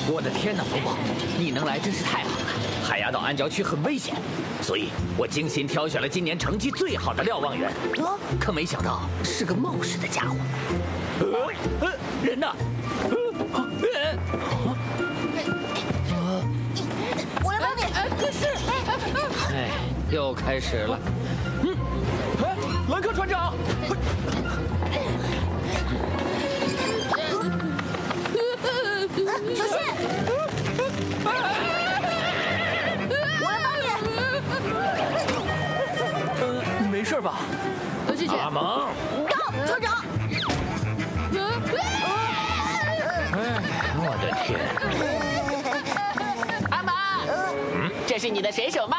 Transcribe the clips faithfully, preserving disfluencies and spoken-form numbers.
我的天哪，风暴，你能来真是太好了！海牙岛暗礁区很危险，所以我精心挑选了今年成绩最好的瞭望员。 啊！ 可没想到是个冒失的家伙。呃呃，人呢？呃呃我来帮你。 哎，可是， 哎，又开始了。 嗯，哎，兰克船长。 小心！我来帮你。 呃，没事吧？ 谢谢。 阿蒙， 到，船长。 哎，我的天！ 阿蒙，这是你的水手帽。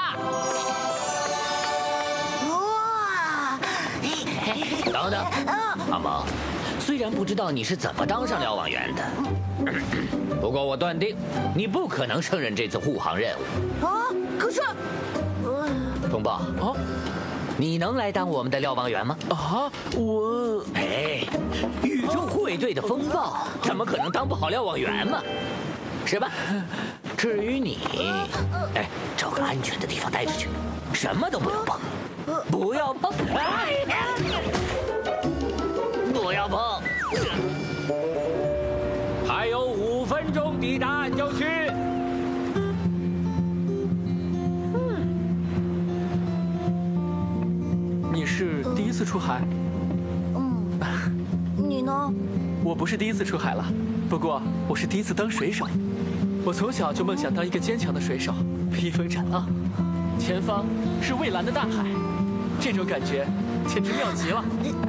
哇！ 等等，阿蒙，虽然不知道你是怎么当上瞭望员的，不过我断定你不可能胜任这次护航任务。 啊！可是， 风暴， 啊你能来当我们的瞭望员吗？ 啊，我哎，宇宙护卫队的风暴怎么可能当不好瞭望员嘛？是吧？至于你，哎，找个安全的地方待着去，什么都不要碰，不要碰！哎呀，不要碰！还有五分钟抵达暗礁区。 你是第一次出海？ 嗯，你呢？ 我不是第一次出海了，不过我是第一次当水手。我从小就梦想当一个坚强的水手，披风斩浪。前方是蔚蓝的大海，这种感觉简直妙极了。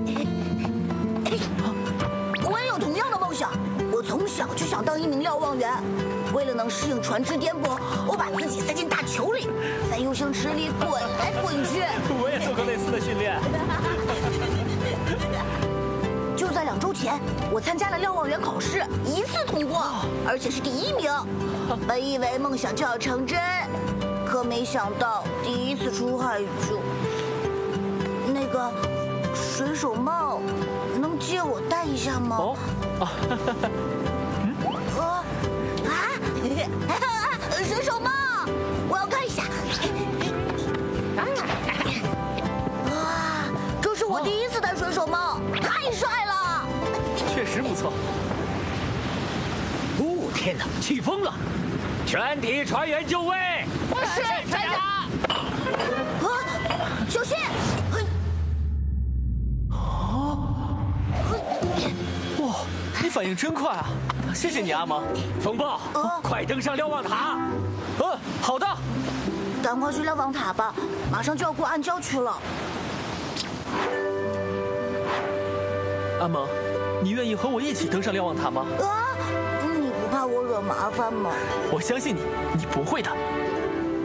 我也有同样的梦想，我从小就想当一名瞭望员。为了能适应船只颠簸，我把自己塞进大球里，在 U 型池里滚来滚去。 我也做过类似的训练。 就在两周前，我参加了瞭望员考试，一次通过，而且是第一名。本以为梦想就要成真，可没想到第一次出海就……那个水手帽，能借我戴一下吗？ 哦，啊， 呃啊，水手帽，我要看一下。哇，这是我第一次戴水手帽，太帅了！ 确实不错。 哦，天哪，起风了！全体船员就位！ 是船长。 啊，小心！ 哇，你反应真快啊！谢谢你，阿蒙。 风暴， 哦快登上瞭望塔！ 嗯，好的。 赶快去瞭望塔吧，马上就要过暗礁区了。 阿蒙，你愿意和我一起登上瞭望塔吗？ 啊，你不怕我惹麻烦吗？ 我相信你，你不会的。